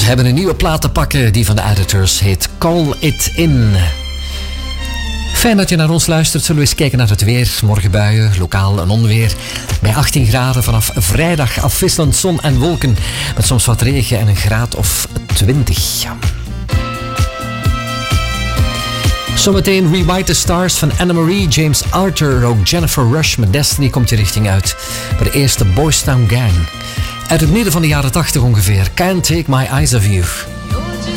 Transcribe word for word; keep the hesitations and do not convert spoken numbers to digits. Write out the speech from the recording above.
Ze hebben een nieuwe plaat te pakken, die van de Editors heet Call It In. Fijn dat je naar ons luistert. Zullen we eens kijken naar het weer. Morgen buien, lokaal een onweer. Bij achttien graden vanaf vrijdag afwisselend zon en wolken. Met soms wat regen en een graad of twintig. Zometeen Rewrite the Stars van Anna-Marie, James Arthur. Ook Jennifer Rush met Destiny komt je richting uit. Bij de eerste Boys Town Gang. Uit het midden van de jaren tachtig ongeveer. Can't Take My Eyes Off You.